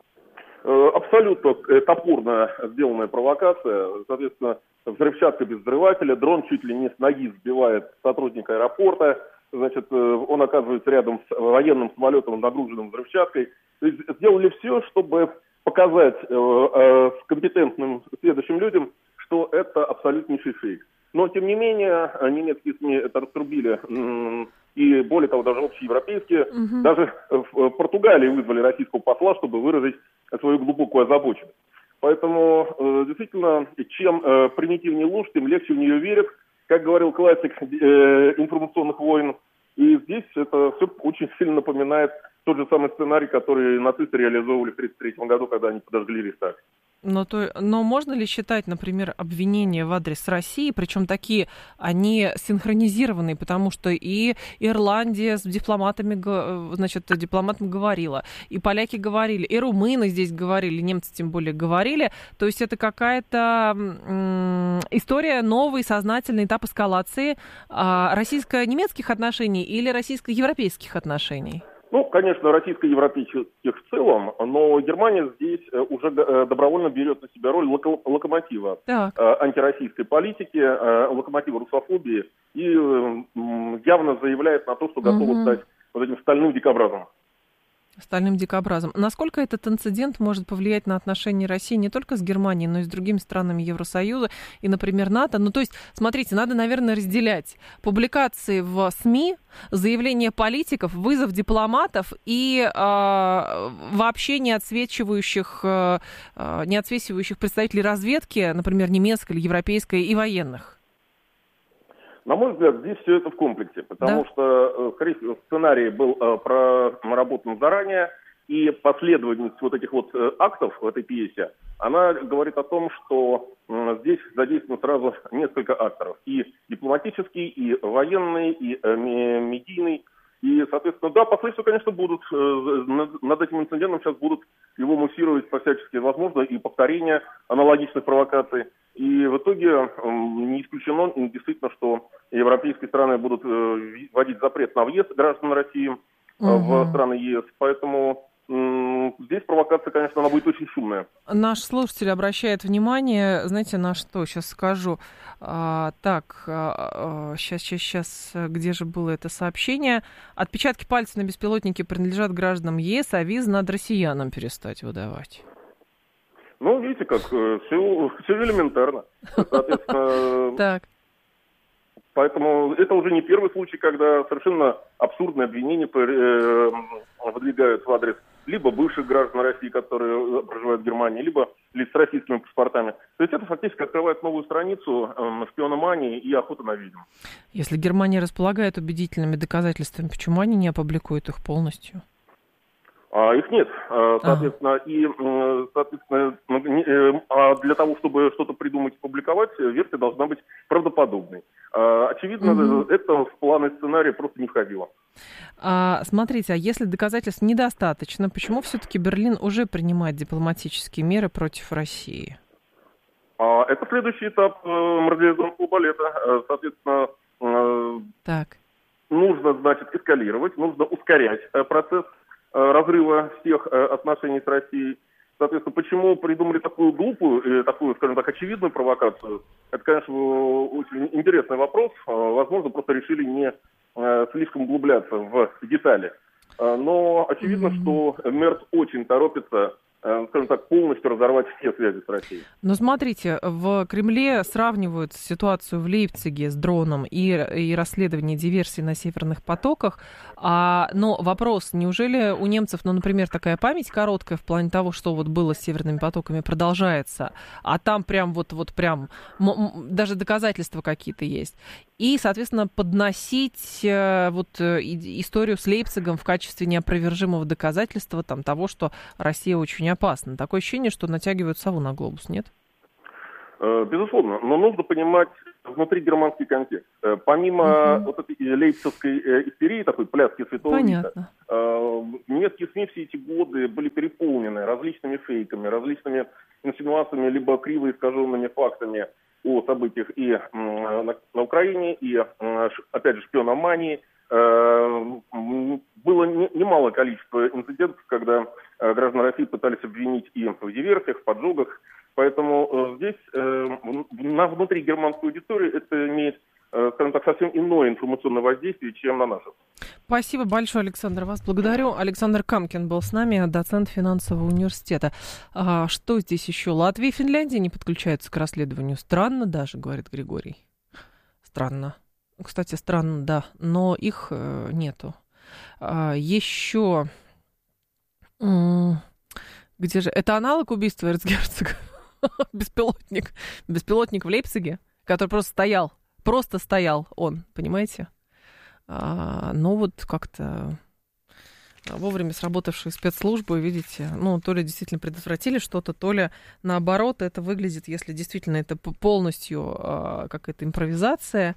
Абсолютно топорно сделанная провокация. Соответственно, взрывчатка без взрывателя, дрон чуть ли не с ноги сбивает сотрудника аэропорта. Значит, он оказывается рядом с военным самолетом, нагруженным взрывчаткой. То есть сделали все, чтобы показать э, э, компетентным следующим людям, что это абсолютнейший фейк. Но, тем не менее, немецкие СМИ это раструбили, и более того, даже общеевропейские. Угу. Даже в Португалии вызвали российского посла, чтобы выразить свою глубокую озабоченность. Поэтому, э, действительно, чем э, примитивнее ложь, тем легче в нее верят. Как говорил классик э, информационных войн. И здесь это все очень сильно напоминает тот же самый сценарий, который нацисты реализовывали в тысяча девятьсот тридцать третьем году, когда они подожгли Рейхстаг. Но, то, но можно ли считать, например, обвинения в адрес России, причем такие, они синхронизированные, потому что и Ирландия с дипломатами, значит, дипломатом говорила, и поляки говорили, и румыны здесь говорили, немцы тем более говорили, то есть это какая-то м- история, новый сознательный этап эскалации а, российско-немецких отношений или российско-европейских отношений? Ну, конечно, российско-европейских в целом, но Германия здесь уже добровольно берет на себя роль локо- локомотива так. антироссийской политики, локомотива русофобии и явно заявляет на то, что готова угу. стать вот этим стальным дикобразом. Стальным дикобразом. Насколько этот инцидент может повлиять на отношения России не только с Германией, но и с другими странами Евросоюза и, например, НАТО? Ну, то есть, смотрите, надо, наверное, разделять публикации в СМИ, заявления политиков, вызов дипломатов и э, вообще не отсвечивающих, э, не отсвечивающих представителей разведки, например, немецкой или европейской, и военных. На мой взгляд, здесь все это в комплексе, потому да. что, скорее всего, сценарий был э, проработан заранее, и последовательность вот этих вот э, актов в этой пьесе, она говорит о том, что э, здесь задействовано сразу несколько акторов. И дипломатический, и военный, и э, медийный. И, соответственно, да, последствия, конечно, будут. Э, над, над этим инцидентом сейчас будут его муссировать по-всячески возможно и повторение аналогичных провокаций. И в итоге э, не исключено действительно, что европейские страны будут э, вводить запрет на въезд граждан России э, угу. в страны ЕС. Поэтому э, здесь провокация, конечно, она будет очень шумная. Наш слушатель обращает внимание, знаете, на что, сейчас скажу. А, так, а, сейчас, сейчас, сейчас, где же было это сообщение? Отпечатки пальцев на беспилотнике принадлежат гражданам ЕС, а визы надо россиянам перестать выдавать. Ну, видите, как все, все элементарно. Соответственно, так. Поэтому это уже не первый случай, когда совершенно абсурдные обвинения выдвигают в адрес либо бывших граждан России, которые проживают в Германии, либо лиц с российскими паспортами. То есть это фактически открывает новую страницу шпиономании и охоты на ведьм. Если Германия располагает убедительными доказательствами, почему они не опубликуют их полностью? А, их нет, соответственно, ага. и соответственно, для того, чтобы что-то придумать и публиковать, версия должна быть правдоподобной. Очевидно, угу. это в планы сценария просто не входило. А, смотрите, а если доказательств недостаточно, почему все-таки Берлин уже принимает дипломатические меры против России? А, это следующий этап морализационного балета. Соответственно, так. нужно, значит, эскалировать, нужно ускорять процесс разрыва всех отношений с Россией. Соответственно, почему придумали такую глупую, такую, скажем так, очевидную провокацию? Это, конечно, очень интересный вопрос. Возможно, просто решили не слишком углубляться в детали. Но очевидно, mm-hmm. что Мерц очень торопится, скажем так, полностью разорвать все связи с Россией. Но смотрите, в Кремле сравнивают ситуацию в Лейпциге с дроном и, и расследование диверсий на Северных потоках. А, но вопрос, неужели у немцев, ну, например, такая память короткая в плане того, что вот было с Северными потоками, продолжается, а там прям вот, вот прям м- м- даже доказательства какие-то есть. И, соответственно, подносить э, вот э, историю с Лейпцигом в качестве неопровержимого доказательства там, того, что Россия очень опасна. Такое ощущение, что натягивают сову на глобус, нет? Безусловно, но нужно понимать внутри германский контекст. Помимо uh-huh. вот этой лейпцигской истерии, такой пляски святого Вита, немецкие СМИ все эти годы были переполнены различными фейками, различными инсинуациями, либо криво искаженными фактами о событиях и на, на Украине, и, опять же, шпиономании. Было немалое количество инцидентов, когда граждан России пытались обвинить и в диверсиях, в поджогах. Поэтому здесь на внутри германской аудитории это имеет, скажем так, совсем иное информационное воздействие, чем на наших. Спасибо большое, Александр. Вас благодарю. Александр Камкин был с нами, доцент финансового университета. А что здесь еще? Латвия и Финляндия не подключаются к расследованию. Странно даже, говорит Григорий. Странно. Кстати, странно, да, но их э, нету. А, еще... Где же? Это аналог убийства эрцгерцога? Беспилотник. Беспилотник в Лейпциге, который просто стоял. Просто стоял он, понимаете? А, ну вот как-то вовремя сработавшие спецслужбы, видите, ну то ли действительно предотвратили что-то, то ли наоборот это выглядит, если действительно это полностью а, какая-то импровизация,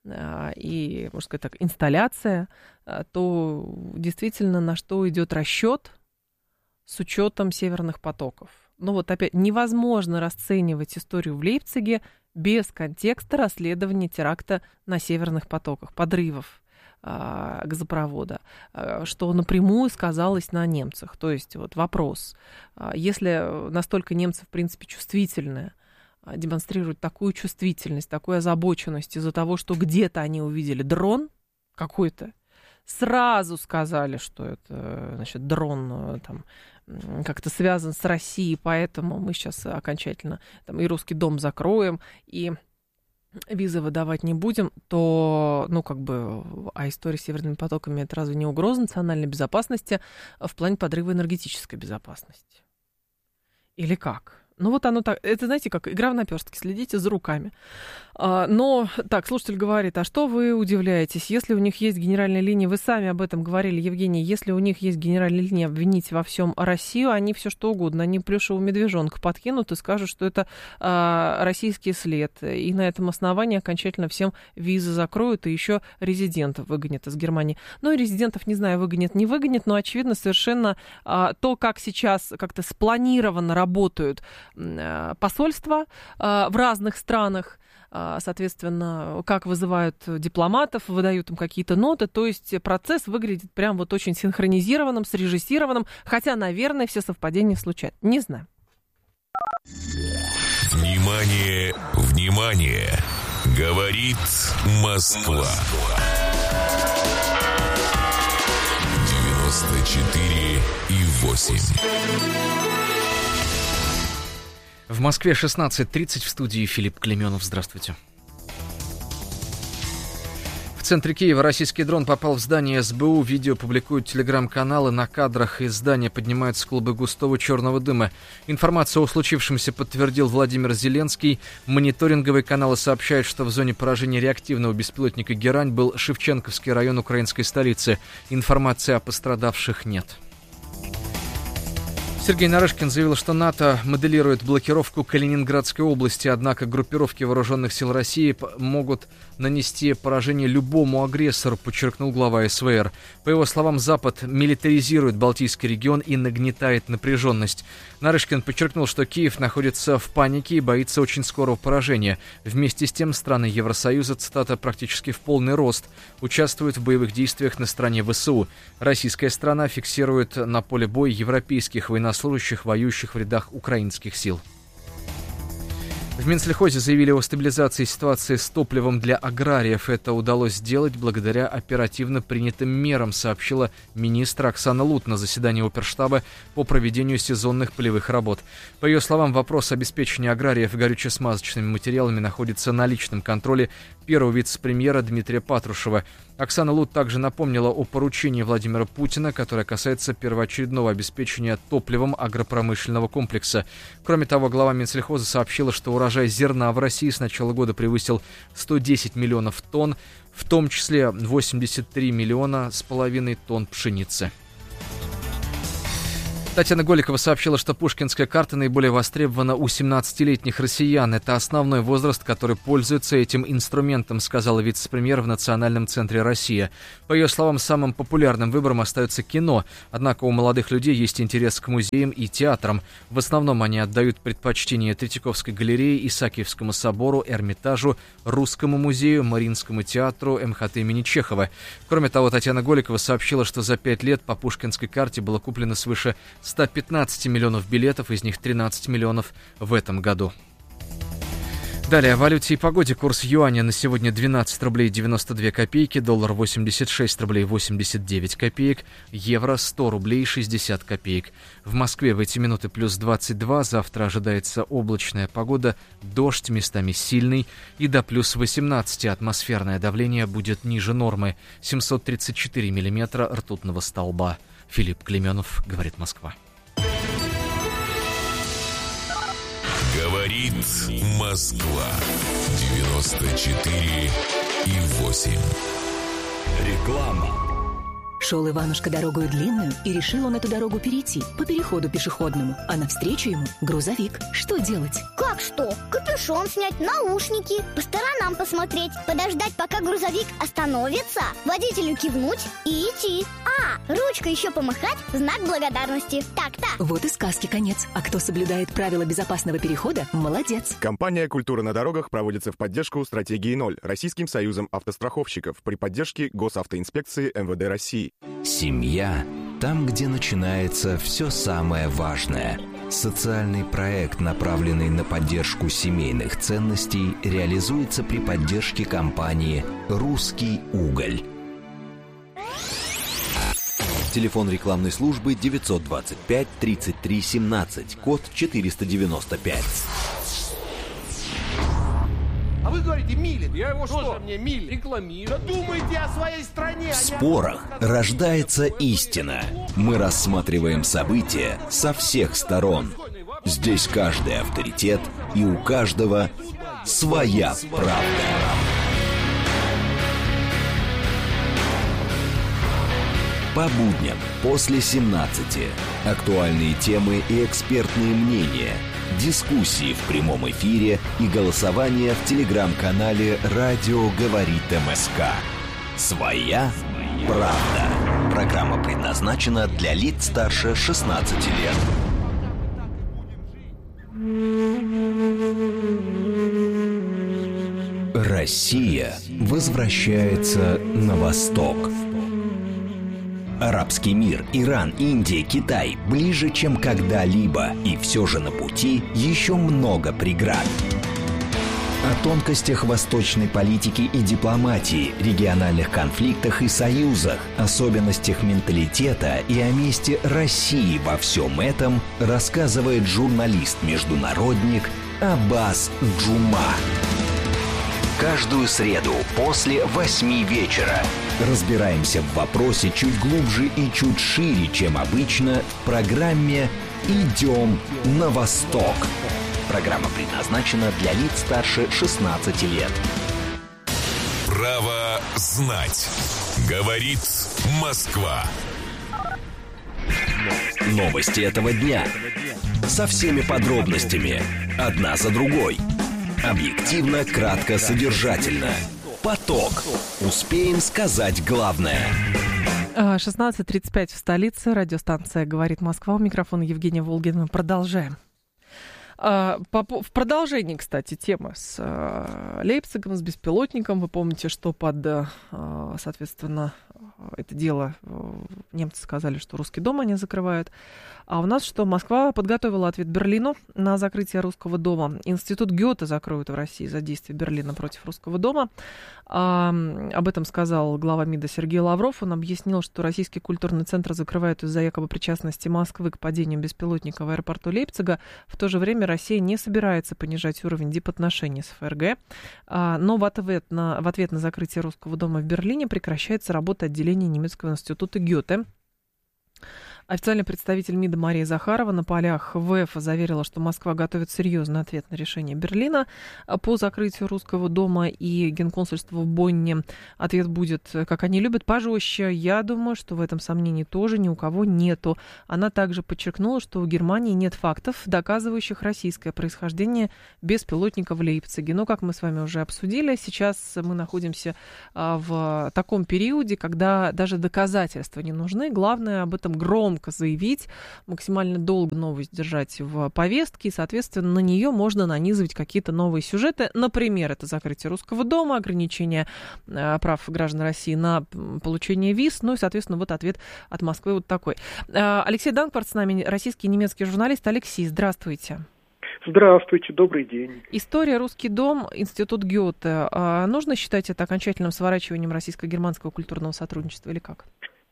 и, можно сказать так, инсталляция, то действительно на что идет расчет с учетом Северных потоков. Ну вот опять невозможно расценивать историю в Лейпциге без контекста расследования теракта на Северных потоках, подрывов а, газопровода, а, что напрямую сказалось на немцах. То есть вот вопрос, а, если настолько немцы в принципе чувствительны, демонстрируют такую чувствительность, такую озабоченность из-за того, что где-то они увидели дрон какой-то, сразу сказали, что это, значит, дрон там как-то связан с Россией, поэтому мы сейчас окончательно там и русский дом закроем, и визы выдавать не будем, то, ну, как бы, а история с Северными потоками — это разве не угроза национальной безопасности в плане подрыва энергетической безопасности? Или как? Ну вот оно так, это, знаете, как игра в наперстке, следите за руками. А, но, так, слушатель говорит, а что вы удивляетесь, если у них есть генеральная линия, вы сами об этом говорили, Евгений, если у них есть генеральная линия обвинить во всем Россию, они все что угодно, они плюшевого медвежонка подкинут и скажут, что это а, российский след, и на этом основании окончательно всем визы закроют, и еще резидентов выгонят из Германии. Ну и резидентов, не знаю, выгонят, не выгонят, но очевидно совершенно а, то, как сейчас как-то спланированно работают посольства в разных странах, соответственно, как вызывают дипломатов, выдают им какие-то ноты, то есть процесс выглядит прям вот очень синхронизированным, срежиссированным, хотя, наверное, все совпадения случаются. Не знаю. Внимание, внимание! Говорит Москва. девяносто четыре и восемь. В Москве шестнадцать тридцать, в студии Филипп Клеменов. Здравствуйте. В центре Киева российский дрон попал в здание СБУ. Видео публикуют телеграм-каналы. На кадрах из здания поднимаются клубы густого черного дыма. Информацию о случившемся подтвердил Владимир Зеленский. Мониторинговые каналы сообщают, что в зоне поражения реактивного беспилотника «Герань» был Шевченковский район украинской столицы. Информации о пострадавших нет. Сергей Нарышкин заявил, что НАТО моделирует блокировку Калининградской области, однако группировки вооруженных сил России могут нанести поражение любому агрессору, подчеркнул глава СВР. По его словам, Запад милитаризирует Балтийский регион и нагнетает напряженность. Нарышкин подчеркнул, что Киев находится в панике и боится очень скорого поражения. Вместе с тем страны Евросоюза, цитата, практически в полный рост участвуют в боевых действиях на стороне ВСУ. Российская страна фиксирует на поле боя европейских военнослужащих, воюющих в рядах украинских сил. В Минсельхозе заявили о стабилизации ситуации с топливом для аграриев. Это удалось сделать благодаря оперативно принятым мерам, сообщила министр Оксана Лут на заседании оперштаба по проведению сезонных полевых работ. По ее словам, вопрос обеспечения аграриев горюче-смазочными материалами находится на личном контроле первого вице-премьера Дмитрия Патрушева. Оксана Лут также напомнила о поручении Владимира Путина, которое касается первоочередного обеспечения топливом агропромышленного комплекса. Кроме того, глава Минсельхоза сообщила, что урожай зерна в России с начала года превысил сто десять миллионов тонн, в том числе восемьдесят три миллиона с половиной тонн пшеницы. Татьяна Голикова сообщила, что пушкинская карта наиболее востребована у семнадцатилетних россиян. Это основной возраст, который пользуется этим инструментом, сказала вице-премьер в Национальном центре «Россия». По ее словам, самым популярным выбором остается кино. Однако у молодых людей есть интерес к музеям и театрам. В основном они отдают предпочтение Третьяковской галерее, Исаакиевскому собору, Эрмитажу, Русскому музею, Мариинскому театру, эм ха тэ имени Чехова. Кроме того, Татьяна Голикова сообщила, что за пять лет по пушкинской карте было куплено свыше сто пятнадцать миллионов билетов, из них тринадцать миллионов в этом году. Далее о валюте и погоде. Курс юаня на сегодня двенадцать рублей девяносто две копейки, доллар восемьдесят шесть рублей восемьдесят девять копеек, евро сто рублей шестьдесят копеек. В Москве в эти минуты плюс двадцать два, завтра ожидается облачная погода, дождь местами сильный и до плюс восемнадцать, атмосферное давление будет ниже нормы, семьсот тридцать четыре миллиметра ртутного столба. Филипп Клеменов, говорит Москва. Говорит Москва. девяносто четыре и восемь. Реклама. Шел Иванушка дорогою длинную, и решил он эту дорогу перейти по переходу пешеходному. А навстречу ему грузовик. Что делать? Как что? Капюшон снять, наушники, по сторонам посмотреть, подождать, пока грузовик остановится, водителю кивнуть и идти. А, ручкой еще помахать в знак благодарности. Так-то. Вот и сказки конец. А кто соблюдает правила безопасного перехода, молодец. Компания «Культура на дорогах» проводится в поддержку стратегии ноль Российским союзом автостраховщиков при поддержке Госавтоинспекции эм вэ дэ России. Семья – там, где начинается все самое важное. Социальный проект, направленный на поддержку семейных ценностей, реализуется при поддержке компании «Русский уголь». Телефон рекламной службы девятьсот двадцать пять тридцать три семнадцать, код четыреста девяносто пять. А вы говорите, Милин. Я его что? Мне Милин? Рекламирую. Да думайте о своей стране. В спорах рождается истина. Мы рассматриваем события со всех сторон. Здесь каждый авторитет, и у каждого своя правда. По будням после семнадцати. Актуальные темы и экспертные мнения. Дискуссии в прямом эфире и голосование в телеграм-канале «Радио говорит эм эс ка». Своя правда. Программа предназначена для лиц старше шестнадцати лет. Россия возвращается на восток. Арабский мир, Иран, Индия, Китай ближе, чем когда-либо. И все же на пути еще много преград. О тонкостях восточной политики и дипломатии, региональных конфликтах и союзах, особенностях менталитета и о месте России во всем этом рассказывает журналист-международник Аббас Джума. Каждую среду после восьми вечера разбираемся в вопросе чуть глубже и чуть шире, чем обычно, в программе «Идем на восток». Программа предназначена для лиц старше шестнадцати лет. Право знать. Говорит Москва. Новости этого дня. Со всеми подробностями. Одна за другой. Объективно, кратко, содержательно. Поток. Успеем сказать главное. шестнадцать тридцать пять в столице. Радиостанция «Говорит Москва». У микрофона Евгения Волгина. Мы продолжаем. В продолжении, кстати, темы с Лейпцигом, с беспилотником. Вы помните, что под, соответственно, это дело немцы сказали, что Русский дом они закрывают. А у нас что? Москва подготовила ответ Берлину на закрытие Русского дома. Институт Гёте закроют в России за действия Берлина против Русского дома. А, об этом сказал глава МИДа Сергей Лавров. Он объяснил, что Российский культурный центр закрывают из-за якобы причастности Москвы к падению беспилотника в аэропорту Лейпцига. В то же время Россия не собирается понижать уровень дипотношений с ФРГ. А, но в ответ, на, в ответ на закрытие Русского дома в Берлине прекращается работа отделения немецкого института Гёте. Официальный представитель МИДа Мария Захарова на полях ВЭФ заверила, что Москва готовит серьезный ответ на решение Берлина по закрытию Русского дома и генконсульства в Бонне. Ответ будет, как они любят, пожестче. Я думаю, что в этом сомнений тоже ни у кого нету. Она также подчеркнула, что у Германии нет фактов, доказывающих российское происхождение беспилотника в Лейпциге. Но, как мы с вами уже обсудили, сейчас мы находимся в таком периоде, когда даже доказательства не нужны. Главное об этом громко заявить, максимально долго новость держать в повестке, и, соответственно, на нее можно нанизывать какие-то новые сюжеты. Например, это закрытие Русского дома, ограничение э, прав граждан России на получение виз. Ну и, соответственно, вот ответ от Москвы вот такой. Э, Алексей Данкварт с нами, российский и немецкий журналист. Алексей, здравствуйте. Здравствуйте, добрый день. История, Русский дом, Институт Гёте. Э, нужно считать это окончательным сворачиванием российско-германского культурного сотрудничества или как?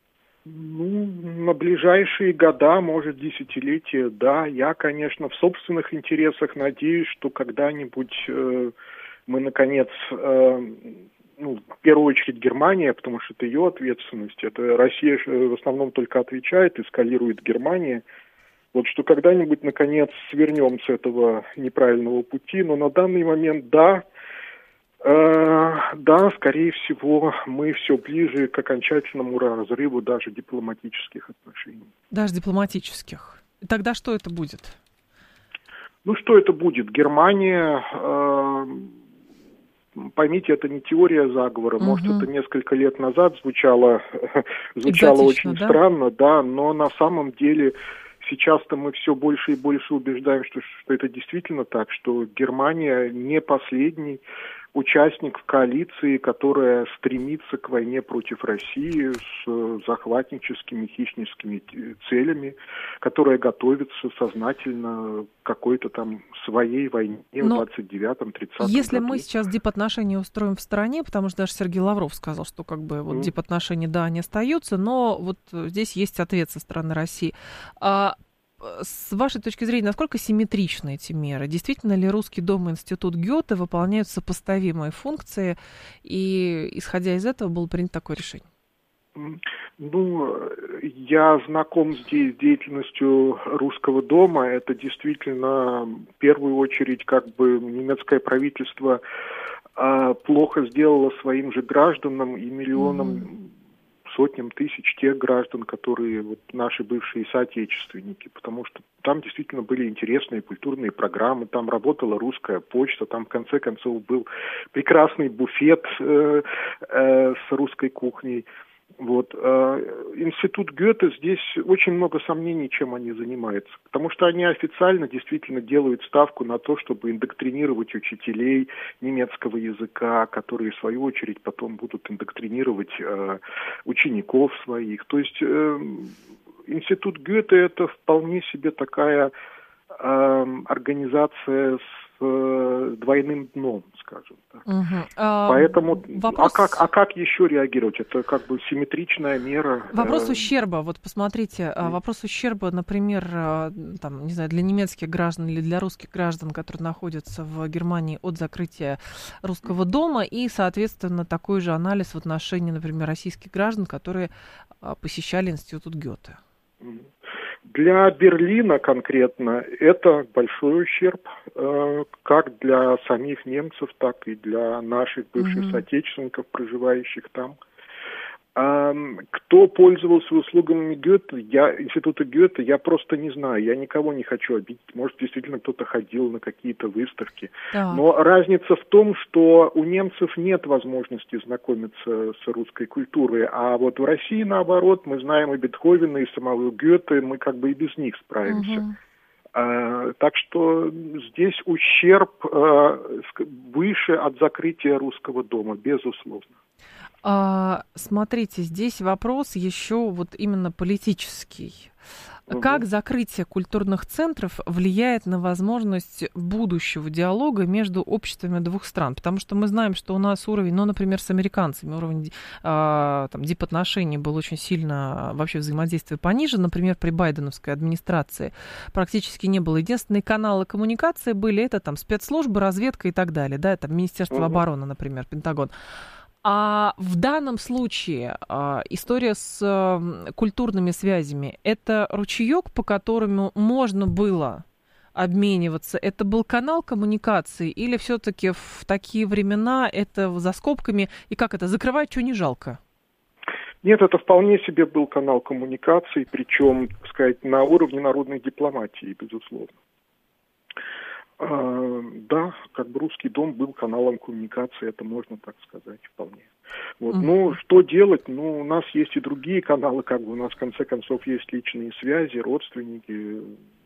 Ну, на ближайшие года, может, десятилетия, да. Я, конечно, в собственных интересах надеюсь, что когда-нибудь э, мы, наконец, э, ну, в первую очередь Германия, потому что это ее ответственность. Это Россия в основном только отвечает, эскалирует Германия. Вот что когда-нибудь, наконец, свернем с этого неправильного пути. Но на данный момент, да, Э, да, скорее всего, мы все ближе к окончательному разрыву даже дипломатических отношений. Даже дипломатических. Тогда что это будет? Ну, что это будет? Германия, э, поймите, это не теория заговора. Угу. Может, это несколько лет назад звучало, звучало очень да? странно, да, но на самом деле... Сейчас-то мы все больше и больше убеждаем, что, что это действительно так, что Германия не последний участник в коалиции, которая стремится к войне против России с захватническими, хищническими целями, которая готовится сознательно к какой-то там своей войне в двадцать девятом тридцатом году. Если мы сейчас дипотношения устроим в стороне, потому что даже Сергей Лавров сказал, что как бы вот mm. дипотношения, да, они остаются, но вот здесь есть ответ со стороны России. А с вашей точки зрения, насколько симметричны эти меры? Действительно ли Русский дом и Институт Гёте выполняют сопоставимые функции? И, исходя из этого, было принято такое решение? Ну, я знаком здесь с деятельностью Русского дома. Это действительно, в первую очередь, как бы немецкое правительство а, плохо сделало своим же гражданам и миллионам... Mm-hmm. сотням тысяч тех граждан, которые вот, наши бывшие соотечественники, потому что там действительно были интересные культурные программы, там работала русская почта, там в конце концов был прекрасный буфет э, э, с русской кухней. Вот. Институт Гёте, здесь очень много сомнений, чем они занимаются, потому что они официально действительно делают ставку на то, чтобы индоктринировать учителей немецкого языка, которые, в свою очередь, потом будут индоктринировать э, учеников своих. То есть э, Институт Гёте – это вполне себе такая э, организация с э, двойным дном, скажем так. Угу. А, Поэтому, вопрос... а, как, а как еще реагировать? Это как бы симметричная мера. Вопрос ущерба, вот посмотрите, mm. вопрос ущерба, например, там, не знаю, для немецких граждан или для русских граждан, которые находятся в Германии от закрытия Русского дома, и, соответственно, такой же анализ в отношении, например, российских граждан, которые посещали Институт Гёте. Для Берлина конкретно это большой ущерб, э, как для самих немцев, так и для наших бывших mm-hmm. соотечественников, проживающих там. Э, кто пользовался услугами Гёте, я, Института Гёте, я просто не знаю, я никого не хочу обидеть. Может, действительно кто-то ходил на какие-то выставки. Да. Но разница в том, что у немцев нет возможности знакомиться с русской культурой, а вот в России, наоборот, мы знаем и Бетховена, и самого Гёте, мы как бы и без них справимся. Угу. Так что здесь ущерб выше от закрытия Русского дома, безусловно. А, смотрите, здесь вопрос еще вот именно политический. Угу. Как закрытие культурных центров влияет на возможность будущего диалога между обществами двух стран? Потому что мы знаем, что у нас уровень, ну, например, с американцами, уровень а, там, дипотношений был очень сильно, вообще взаимодействие понижен. Например, при байденовской администрации практически не было. Единственные каналы коммуникации были, это там спецслужбы, разведка и так далее. Да, это Министерство угу. обороны, например, Пентагон. А в данном случае а, история с а, культурными связями – это ручеек, по которому можно было обмениваться? Это был канал коммуникации или все-таки в такие времена это за скобками? И как это, закрывать, что не жалко? Нет, это вполне себе был канал коммуникации, причем, так сказать, на уровне народной дипломатии, безусловно. А, да, как бы Русский дом был каналом коммуникации, это можно так сказать вполне. Вот. Mm-hmm. Ну, что делать? Ну, у нас есть и другие каналы, как бы у нас в конце концов есть личные связи, родственники.